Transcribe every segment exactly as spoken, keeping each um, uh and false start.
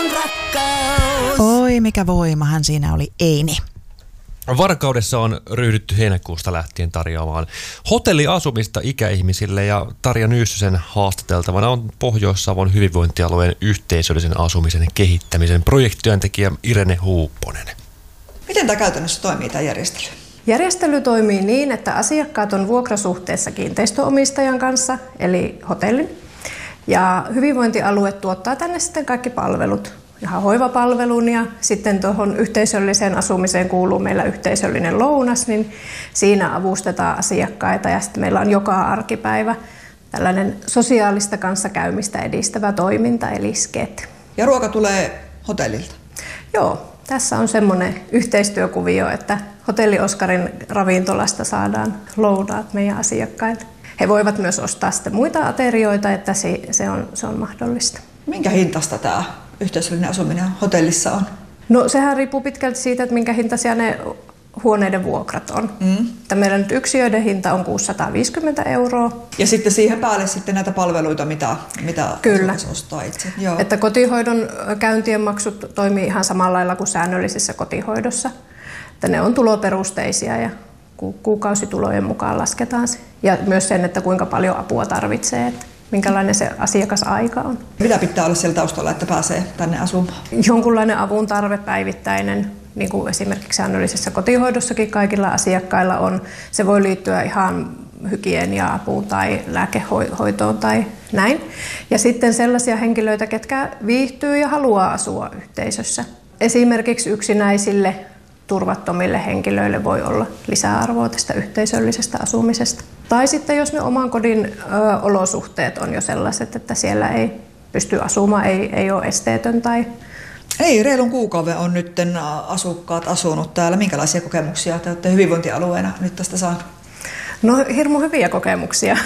rakkaus. Oi, mikä voimahan siinä oli, Eini. Varkaudessa on ryhdytty heinäkuusta lähtien tarjoamaan hotelliasumista ikäihmisille, ja Tarja Nyyssösen haastateltavana on Pohjois-Savon hyvinvointialueen yhteisöllisen asumisen kehittämisen projektityöntekijä Irene Huupponen. Miten tämä käytännössä toimii, tämä järjestely? Järjestely toimii niin, että asiakkaat on vuokrasuhteessa kiinteistöomistajan kanssa, eli hotellin, ja hyvinvointialue tuottaa tänne sitten kaikki palvelut. Ihan hoivapalvelun, ja sitten tuohon yhteisölliseen asumiseen kuuluu meillä yhteisöllinen lounas, niin siinä avustetaan asiakkaita, ja sitten meillä on joka arkipäivä tällainen sosiaalista kanssakäymistä edistävä toiminta, eli sket. Ja ruoka tulee hotellilta? Joo, tässä on semmoinen yhteistyökuvio, että Hotelli Oskarin ravintolasta saadaan lounaat meidän asiakkaille. He voivat myös ostaa sitten muita aterioita, että se on, se on mahdollista. Minkä hintaista tämä yhteisöllinen asuminen hotellissa on? No sehän riippuu pitkälti siitä, että minkä hintaisia ne huoneiden vuokrat on. Mm. Että meillä nyt yksiöiden hinta on kuusisataaviisikymmentä euroa. Ja sitten siihen päälle sitten näitä palveluita, mitä, mitä Kyllä. ostaa itse. Joo. Että kotihoidon käyntien maksut toimii ihan samalla lailla kuin säännöllisessä kotihoidossa. Että ne on tuloperusteisia ja kuukausitulojen mukaan lasketaan se. Ja myös sen, että kuinka paljon apua tarvitsee. Että minkälainen se asiakasaika on. Mitä pitää olla siellä taustalla, että pääsee tänne asumaan? Jonkunlainen avun tarve päivittäinen, niin kuin esimerkiksi säännöllisessä kotihoidossakin kaikilla asiakkailla on. Se voi liittyä ihan hygienia-apuun tai lääkehoitoon tai näin. Ja sitten sellaisia henkilöitä, ketkä viihtyy ja haluaa asua yhteisössä. Esimerkiksi yksinäisille turvattomille henkilöille voi olla lisäarvoa tästä yhteisöllisestä asumisesta. Tai sitten jos ne oman kodin ö, olosuhteet on jo sellaiset, että siellä ei pysty asumaan, ei, ei ole esteetön. Tai... Ei, reilun kuukauden on nyt asukkaat asunut täällä. Minkälaisia kokemuksia te olette hyvinvointialueena nyt tästä saanut? No hirmu hyviä kokemuksia.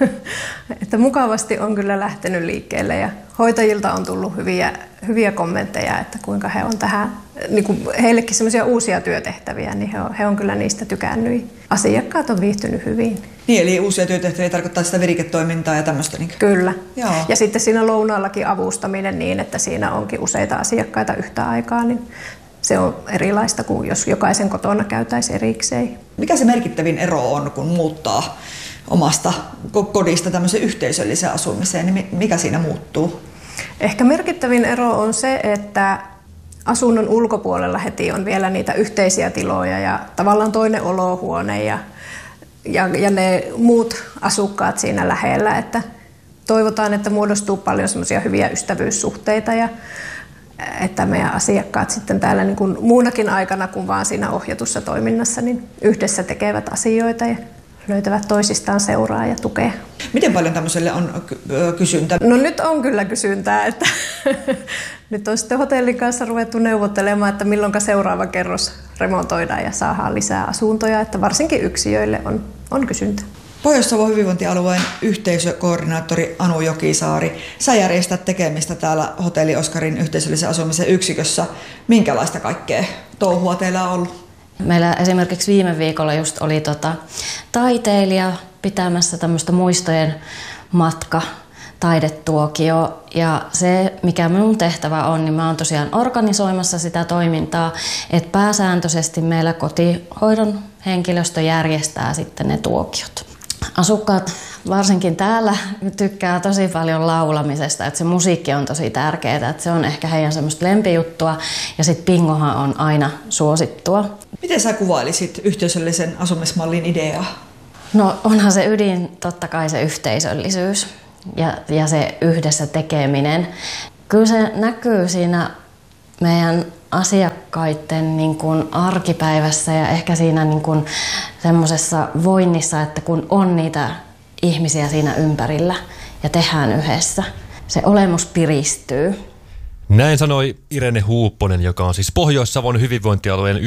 Että mukavasti on kyllä lähtenyt liikkeelle ja hoitajilta on tullut hyviä, hyviä kommentteja, että kuinka he on tähän, niin kuin heillekin semmoisia uusia työtehtäviä, niin he on, he on kyllä niistä tykännyt. Asiakkaat on viihtynyt hyvin. Niin, eli uusia työtehtäviä tarkoittaa sitä viriketoimintaa ja tämmöistä? Niin... Kyllä. Joo. Ja sitten siinä lounaallakin avustaminen niin, että siinä onkin useita asiakkaita yhtä aikaa, niin se on erilaista kuin jos jokaisen kotona käytäisiin erikseen. Mikä se merkittävin ero on, kun muuttaa omasta kodista tämmöiseen yhteisölliseen asumiseen, niin mikä siinä muuttuu? Ehkä merkittävin ero on se, että asunnon ulkopuolella heti on vielä niitä yhteisiä tiloja ja tavallaan toinen olohuone ja, ja, ja ne muut asukkaat siinä lähellä. Että toivotaan, että muodostuu paljon semmoisia hyviä ystävyyssuhteita ja että meidän asiakkaat sitten täällä niin kuin muunakin aikana kuin vaan siinä ohjatussa toiminnassa niin yhdessä tekevät asioita ja löytävät toisistaan seuraa ja tukea. Miten paljon tämmöiselle on kysyntää? No nyt on kyllä kysyntää, että nyt on sitten hotellin kanssa ruvettu neuvottelemaan, että milloinka seuraava kerros remontoidaan ja saadaan lisää asuntoja, että varsinkin yksiöille on, on kysyntää. Pohjois-Savon hyvinvointialueen yhteisökoordinaattori Anu Jokisaari, sä järjestät tekemistä täällä Hotelli Oskarin yhteisöllisen asumisen yksikössä. Minkälaista kaikkea touhua teillä on ollut? Meillä esimerkiksi viime viikolla just oli tota, taiteilija pitämässä tämmöistä muistojen matka taidetuokio. Ja se, mikä minun tehtävä on, niin mä oon tosiaan organisoimassa sitä toimintaa, että pääsääntöisesti meillä kotihoidon henkilöstö järjestää sitten ne tuokiot. Asukkaat varsinkin täällä tykkää tosi paljon laulamisesta, että se musiikki on tosi tärkeää, että se on ehkä heidän semmoista lempijuttua ja sitten bingohan on aina suosittua. Miten sä kuvailisit yhteisöllisen asumismallin ideaa? No onhan se ydin totta kai se yhteisöllisyys ja, ja se yhdessä tekeminen. Kyllä se näkyy siinä meidän asiakkaiden niin kuin arkipäivässä ja ehkä siinä niin kuin semmoisessa voinnissa, että kun on niitä ihmisiä siinä ympärillä ja tehdään yhdessä, se olemus piristyy. Näin sanoi Irene Huupponen, joka on siis Pohjois-Savon hyvinvointialueen